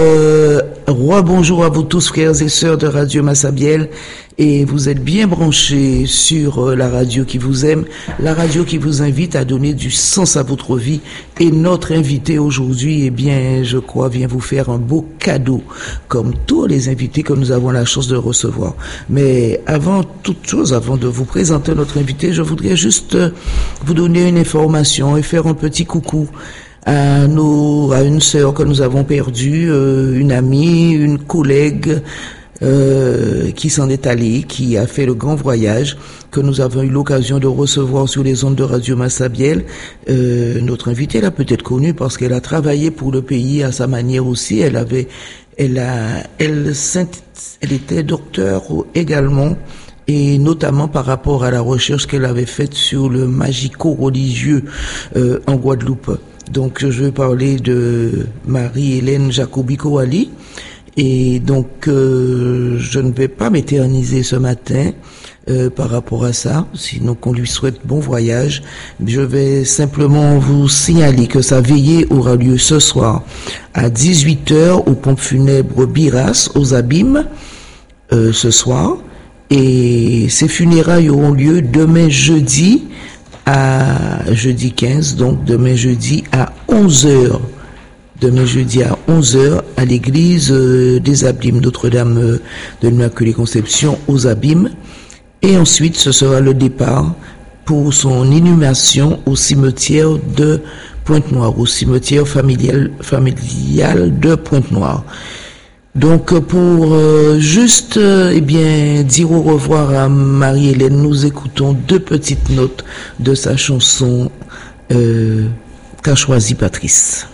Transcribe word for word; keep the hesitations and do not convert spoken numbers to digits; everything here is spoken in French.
Euh, roi bonjour à vous tous, frères et sœurs de Radio Massabielle, et vous êtes bien branchés sur euh, la radio qui vous aime, la radio qui vous invite à donner du sens à votre vie. Et notre invité aujourd'hui, eh bien, je crois, vient vous faire un beau cadeau, comme tous les invités que nous avons la chance de recevoir. Mais avant toute chose, avant de vous présenter notre invité, je voudrais juste euh, vous donner une information et faire un petit coucou à nos, à une sœur que nous avons perdue, euh, une amie, une collègue euh, qui s'en est allée, qui a fait le grand voyage, que nous avons eu l'occasion de recevoir sur les ondes de Radio Massabielle. Euh, notre invitée l'a peut-être connue parce qu'elle a travaillé pour le pays à sa manière aussi. Elle avait, elle a, elle, elle était docteur également, et notamment par rapport à la recherche qu'elle avait faite sur le magico-religieux euh, en Guadeloupe. Donc, je vais parler de Marie-Hélène Jacobi-Coali. Et donc, euh, je ne vais pas m'éterniser ce matin euh, par rapport à ça, sinon qu'on lui souhaite bon voyage. Je vais simplement vous signaler que sa veillée aura lieu ce soir à dix-huit heures au pompe funèbre Biras, aux Abîmes, euh, ce soir. Et ces funérailles auront lieu demain jeudi, à jeudi quinze, donc demain jeudi à onze heures. Demain jeudi à onze heures à l'église euh, des Abîmes Notre-Dame euh, de l'Immaculée Conception aux Abîmes. Et ensuite, ce sera le départ pour son inhumation au cimetière de Pointe-Noire, au cimetière familial, familial de Pointe-Noire. Donc pour euh, juste euh, eh bien dire au revoir à Marie-Hélène, nous écoutons deux petites notes de sa chanson euh, qu'a choisi Patrice.